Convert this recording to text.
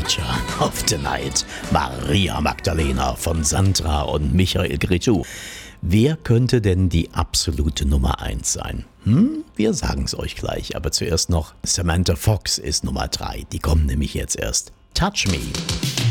Feature of the Night. Maria Magdalena von Sandra und Michael Cretu. Wer könnte denn die absolute Nummer 1 sein? Wir sagen es euch gleich, aber zuerst noch Samantha Fox ist Nummer 3. Die kommt nämlich jetzt erst. Touch Me.